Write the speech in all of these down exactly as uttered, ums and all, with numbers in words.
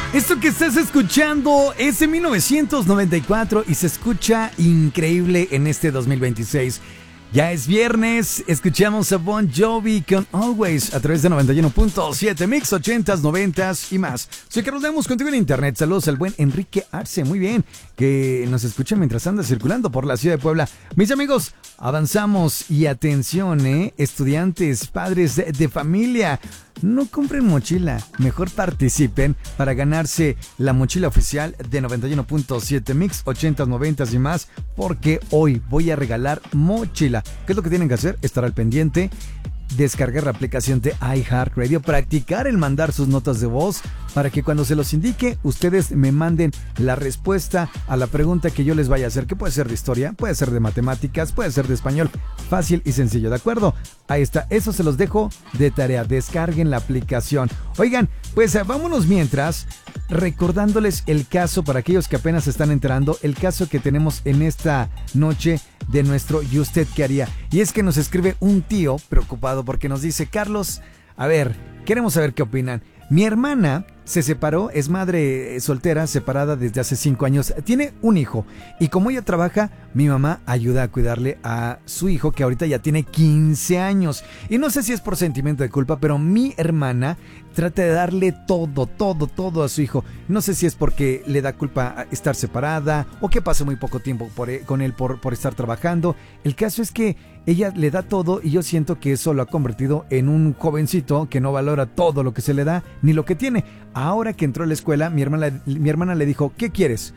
Esto que estás escuchando es de mil novecientos noventa y cuatro y se escucha increíble en este dos mil veintiséis. Ya es viernes, escuchamos a Bon Jovi con Always a través de noventa y uno punto siete Mix, ochentas, noventas y más. Soy Carlos Lemos, contigo en internet. Saludos al buen Enrique Arce, muy bien, que nos escucha mientras anda circulando por la ciudad de Puebla. Mis amigos, avanzamos y atención, ¿eh? Estudiantes, padres de, de familia, no compren mochila, mejor participen para ganarse la mochila oficial de noventa y uno punto siete Mix, ochentas, noventas y más, porque hoy voy a regalar mochila. ¿Qué es lo que tienen que hacer? Estar al pendiente, descargar la aplicación de iHeartRadio, practicar el mandar sus notas de voz para que cuando se los indique, ustedes me manden la respuesta a la pregunta que yo les vaya a hacer, que puede ser de historia, puede ser de matemáticas, puede ser de español, fácil y sencillo, ¿de acuerdo? Ahí está, eso se los dejo de tarea, descarguen la aplicación. Oigan, pues vámonos mientras recordándoles el caso para aquellos que apenas se están enterando, el caso que tenemos en esta noche de nuestro ¿Y usted qué haría? Y es que nos escribe un tío preocupado porque nos dice: Carlos, a ver, queremos saber qué opinan. Mi hermana se separó, es madre soltera, separada desde hace cinco años, tiene un hijo y como ella trabaja, mi mamá ayuda a cuidarle a su hijo que ahorita ya tiene quince años y no sé si es por sentimiento de culpa, pero mi hermana trata de darle todo, todo, todo a su hijo. No sé si es porque le da culpa estar separada o que pase muy poco tiempo por él, con él por, por estar trabajando. El caso es que ella le da todo y yo siento que eso lo ha convertido en un jovencito que no valora todo lo que se le da ni lo que tiene. Ahora que entró a la escuela, mi hermana, mi hermana le dijo: ¿qué quieres?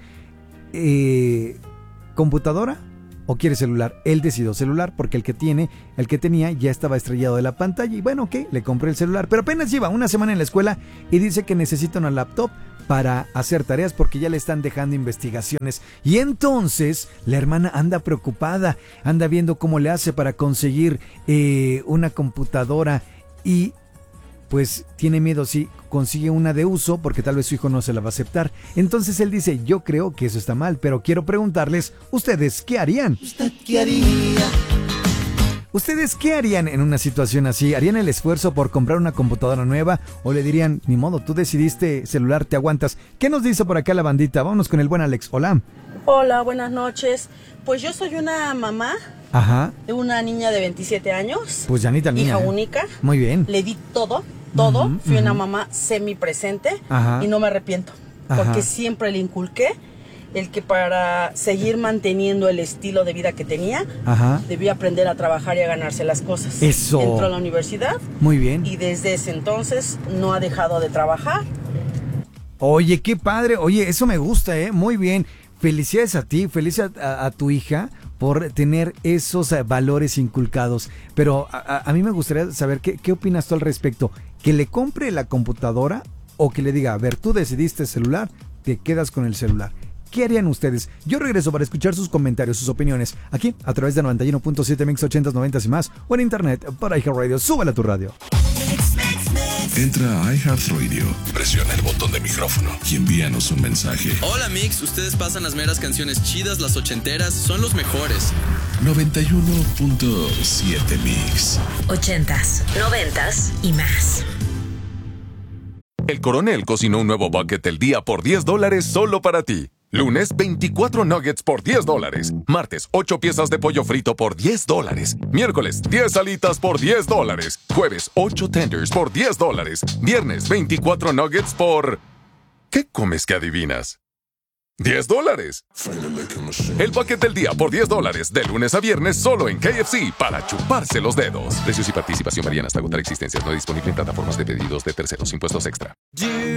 Eh, ¿Computadora o quieres celular? Él decidió celular porque el que tiene, el que tenía ya estaba estrellado de la pantalla y bueno, ok, le compré el celular, pero apenas lleva una semana en la escuela y dice que necesita una laptop para hacer tareas porque ya le están dejando investigaciones. Y entonces la hermana anda preocupada, anda viendo cómo le hace para conseguir eh, una computadora y pues tiene miedo si consigue una de uso porque tal vez su hijo no se la va a aceptar. Entonces él dice: yo creo que eso está mal, pero quiero preguntarles, ¿ustedes qué harían? ¿Usted qué haría? ¿Ustedes qué harían en una situación así? ¿Harían el esfuerzo por comprar una computadora nueva? ¿O le dirían, ni modo, tú decidiste celular, te aguantas? ¿Qué nos dice por acá la bandita? Vámonos con el buen Alex. Hola. Hola, buenas noches. Pues yo soy una mamá. Ajá. De una niña de veintisiete años. Pues Janita, niña. Hija ¿eh? única. Muy bien. Le di todo, todo. Uh-huh, Fui uh-huh. una mamá semipresente. Ajá. Y no me arrepiento. Ajá. Porque siempre le inculqué el que para seguir manteniendo el estilo de vida que tenía, Ajá. debía aprender a trabajar y a ganarse las cosas. Eso. Entró a la universidad. Muy bien. Y desde ese entonces no ha dejado de trabajar. Oye, qué padre. Oye, eso me gusta, ¿eh? Muy bien. Felicidades a ti, felicidades a, a, a tu hija por tener esos uh, valores inculcados. Pero a, a, a mí me gustaría saber qué, qué opinas tú al respecto. ¿Que le compre la computadora o que le diga, a ver, tú decidiste celular, te quedas con el celular? ¿Qué harían ustedes? Yo regreso para escuchar sus comentarios, sus opiniones, aquí a través de noventa y uno punto siete Mix, ochentas, noventas y más, o en internet para iHeartRadio. Súbale a tu radio. Entra a iHeartRadio, presiona el botón de micrófono y envíanos un mensaje. Hola Mix, ustedes pasan las meras canciones chidas, las ochenteras, son los mejores. noventa y uno punto siete Mix. Ochentas, noventas y más. El Coronel cocinó un nuevo bucket del día por diez dólares solo para ti. Lunes, veinticuatro nuggets por diez dólares. Martes, ocho piezas de pollo frito por diez dólares. Miércoles, diez alitas por diez dólares. Jueves, ocho tenders por diez dólares. Viernes, veinticuatro nuggets por... ¿Qué comes que adivinas? diez dólares. El bucket del día por diez dólares. De lunes a viernes solo en K F C para chuparse los dedos. Precios y participación varían hasta agotar existencias. No disponible en plataformas de pedidos de terceros. Impuestos extra.